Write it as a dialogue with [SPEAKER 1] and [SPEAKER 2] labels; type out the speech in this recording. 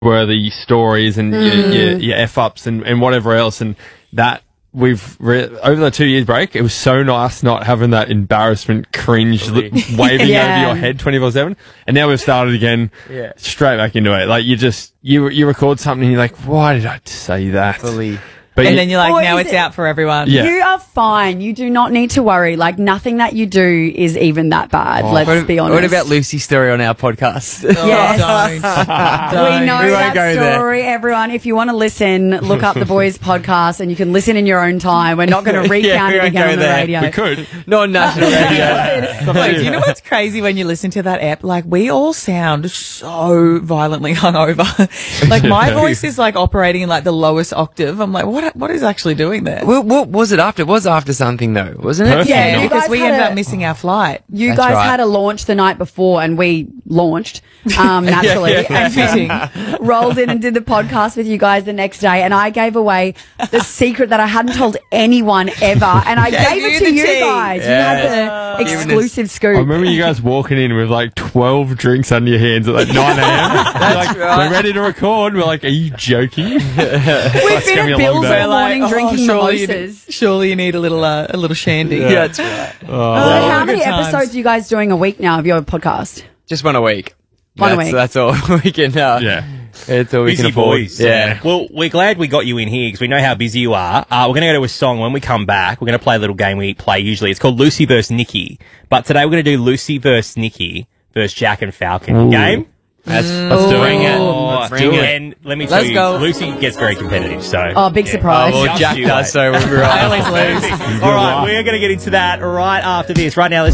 [SPEAKER 1] worthy stories and your F-ups and whatever else. And that over the 2 years break, it was so nice not having that embarrassment cringe waving over your head 24/7. And now we've started again, straight back into it. Like you record something and you're like, why did I say that?
[SPEAKER 2] Fully.
[SPEAKER 1] But
[SPEAKER 3] and then you're like, now it's out for everyone.
[SPEAKER 1] Yeah.
[SPEAKER 4] You are fine. You do not need to worry. Like, nothing that you do is even that bad. Let's be honest.
[SPEAKER 2] What about Lucy's story on our podcast?
[SPEAKER 4] Yes.
[SPEAKER 3] Don't.
[SPEAKER 4] We know that story, everyone. If you want to listen, look up the Boys podcast and you can listen in your own time. We're not going to recount it again on the radio.
[SPEAKER 1] We could.
[SPEAKER 2] Not on national radio.
[SPEAKER 3] Wait, do you know what's crazy when you listen to that app? Like, we all sound so violently hungover. Like, my voice is like operating in like the lowest octave. I'm like, what is actually doing there?
[SPEAKER 2] What was it after? It was after something though, wasn't it?
[SPEAKER 4] Yeah,
[SPEAKER 3] because we ended up missing our flight.
[SPEAKER 4] You guys had a launch the night before and we launched naturally and rolled in and did the podcast with you guys the next day, and I gave away the secret that I hadn't told anyone ever, and I gave it to you guys. You had the exclusive scoop.
[SPEAKER 1] I remember you guys walking in with like 12 drinks under your hands at like 9 a.m. Like, we're ready to record. We're like, are you joking?
[SPEAKER 4] We've been at Bill's all morning drinking mimosas.
[SPEAKER 3] Surely you need a little shandy.
[SPEAKER 2] Yeah, that's right.
[SPEAKER 4] So how many episodes are you guys doing a week now of your podcast?
[SPEAKER 2] Just one a week.
[SPEAKER 4] One a week.
[SPEAKER 2] That's all we can. It's all we can afford.
[SPEAKER 5] Boys.
[SPEAKER 2] Yeah.
[SPEAKER 5] Well, we're glad we got you in here because we know how busy you are. We're going to go to a song. When we come back, we're going to play a little game we play usually. It's called Lucy vs. Nikki. But today we're going to do Lucy vs. Nikki versus Jack and Falcon game.
[SPEAKER 1] Let's do it.
[SPEAKER 5] Let's do it. And let me tell you, Lucy gets very competitive. So
[SPEAKER 4] big surprise.
[SPEAKER 2] Well, Jack does, so we'll be right.
[SPEAKER 3] I always lose.
[SPEAKER 5] All right, we're going to get into that right after this. Right now, let's